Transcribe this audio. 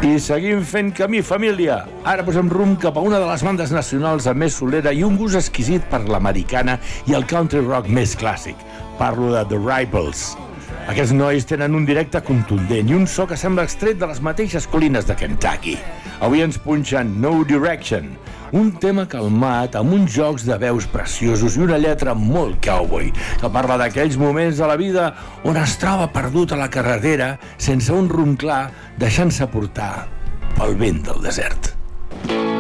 I seguim fent camí, família. Ara posem rumb cap a una de les bandes nacionals amb més solera i un gust exquisit per l'americana i el country rock més clàssic. Parlo de The Rifles. Aquests nois tenen un directe contundent i un so que sembla extret de les mateixes collines de Kentucky. Avui ens punxen No Direction, un tema calmat amb uns jocs de veus preciosos i una lletra molt cowboy, que parla d'aquells moments de la vida on es troba perdut a la carretera sense un rumb clar, deixant-se portar pel vent del desert.